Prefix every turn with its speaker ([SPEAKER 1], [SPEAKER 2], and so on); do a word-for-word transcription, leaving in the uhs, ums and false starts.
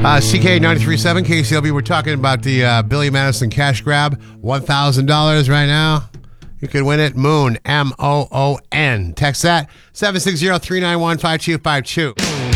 [SPEAKER 1] Uh, C K ninety-three point seven, K C L B. We're talking about the uh, Billy Madison cash grab. one thousand dollars right now. You could win it. Moon, M O O N. Text that, seven six zero, three nine one, five two five two.